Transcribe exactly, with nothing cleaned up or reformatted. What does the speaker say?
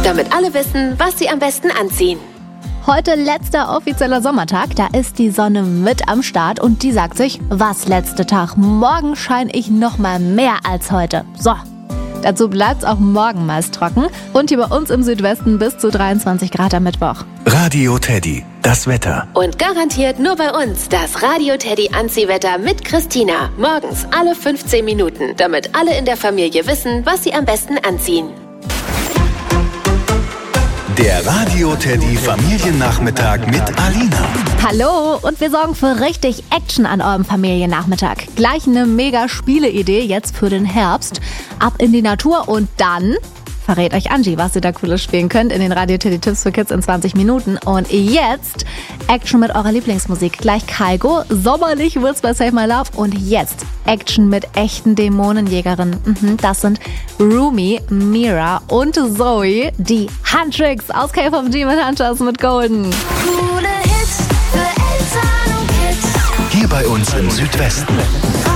damit alle wissen, was sie am besten anziehen. Heute letzter offizieller Sommertag, da ist die Sonne mit am Start und die sagt sich, was letzte Tag, morgen scheine ich noch mal mehr als heute. So, dazu bleibt's auch morgen meist trocken und hier bei uns im Südwesten bis zu dreiundzwanzig Grad am Mittwoch. Radio Teddy, das Wetter. Und garantiert nur bei uns das Radio Teddy Anziehwetter mit Christina. Morgens alle fünfzehn Minuten, damit alle in der Familie wissen, was sie am besten anziehen. Der Radio Teddy Familiennachmittag mit Alina. Hallo und wir sorgen für richtig Action an eurem Familiennachmittag. Gleich eine mega Spieleidee jetzt für den Herbst. Ab in die Natur und dann verrät euch Angie, was ihr da Cooles spielen könnt in den Radio Teddy Tipps für Kids in zwanzig Minuten. Und jetzt Action mit eurer Lieblingsmusik. Gleich Kygo, sommerlich wird's bei Save My Love. Und jetzt Action mit echten Dämonenjägerinnen. Mhm, das sind Rumi, Mira und Zoe, die Huntrix aus Cave of Demon Hunters mit Golden. Coole Hits für Eltern und Kids. Hier bei uns im Südwesten.